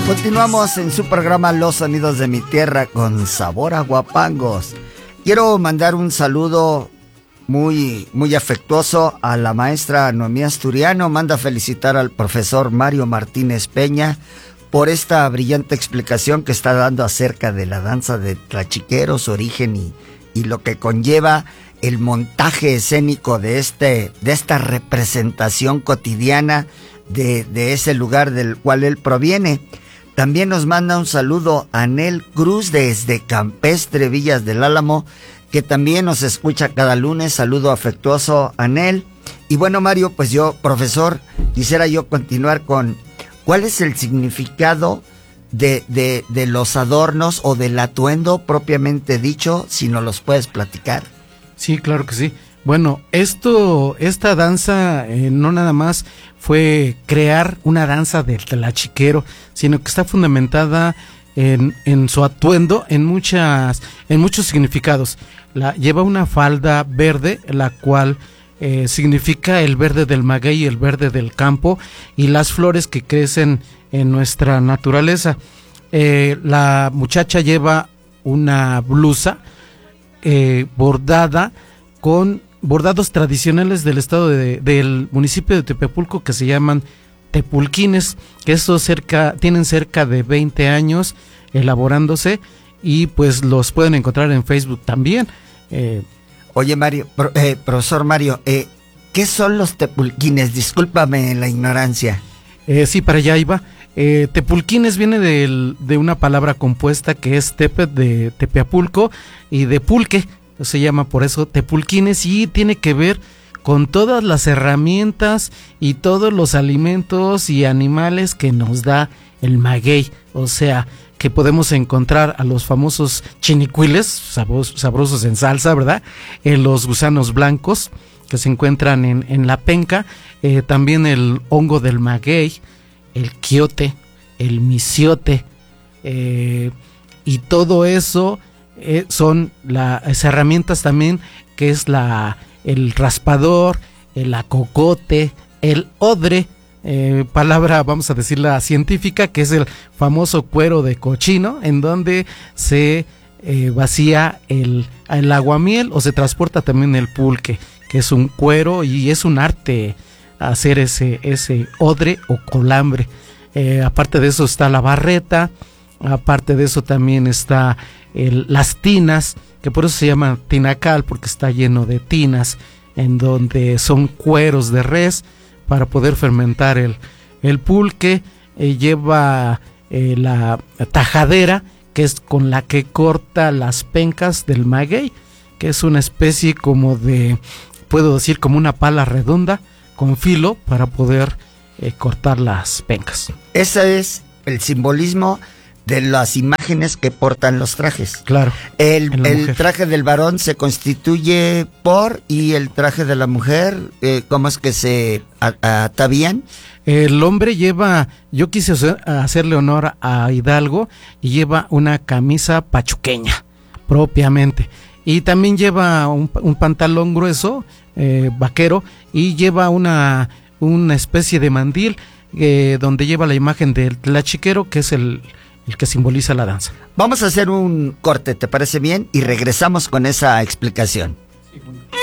Continuamos en su programa Los Sonidos de mi Tierra con sabor a guapangos. Quiero mandar un saludo muy afectuoso a la maestra Noemí Asturiano. Manda felicitar al profesor Mario Martínez Peña por esta brillante explicación que está dando acerca de la danza de tlachiquero, su origen y lo que conlleva el montaje escénico de esta representación cotidiana de ese lugar del cual él proviene. También nos manda un saludo a Anel Cruz desde Campestre, Villas del Álamo, que también nos escucha cada lunes. Saludo afectuoso a Anel. Y bueno, Mario, pues yo, profesor, quisiera yo continuar con ¿cuál es el significado de los adornos o del atuendo propiamente dicho? Si nos los puedes platicar. Sí, claro que sí. Bueno, esta danza no nada más fue crear una danza del tlachiquero, sino que está fundamentada en su atuendo, en muchos significados. Lleva una falda verde, la cual significa el verde del maguey, el verde del campo y las flores que crecen en nuestra naturaleza. La muchacha lleva una blusa bordada con bordados tradicionales del estado del municipio de Tepeapulco que se llaman tepulquines, que tienen cerca de 20 años elaborándose y pues los pueden encontrar en Facebook también. Oye Mario, profesor Mario, ¿qué son los tepulquines? Discúlpame la ignorancia. Sí, para allá iba. Tepulquines viene de una palabra compuesta que es tepe de Tepeapulco y de pulque. Se llama por eso tepulquines y tiene que ver con todas las herramientas y todos los alimentos y animales que nos da el maguey, o sea, que podemos encontrar a los famosos chinicuiles, sabrosos en salsa, ¿verdad? Los gusanos blancos que se encuentran en la penca, también el hongo del maguey, el quiote, el misiote, y todo eso son las herramientas también, que es el raspador, el acocote, el odre, palabra vamos a decirla científica, que es el famoso cuero de cochino, en donde se vacía el aguamiel o se transporta también el pulque, que es un cuero y es un arte hacer ese odre o colambre. Aparte de eso está la barreta, aparte de eso también está las tinas, que por eso se llama tinacal, porque está lleno de tinas, en donde son cueros de res para poder fermentar el pulque. Lleva la tajadera, que es con la que corta las pencas del maguey, que es una especie como puedo decir, como una pala redonda con filo para poder cortar las pencas. Ese es el simbolismo de las imágenes que portan los trajes. Claro. El traje del varón se constituye y el traje de la mujer, ¿cómo es que se atavían? El hombre yo quise hacerle honor a Hidalgo, y lleva una camisa pachuqueña, propiamente. Y también lleva un pantalón grueso, vaquero, y lleva una especie de mandil, donde lleva la imagen del tlachiquero, que es el que simboliza la danza. Vamos a hacer un corte, ¿te parece bien? Y regresamos con esa explicación.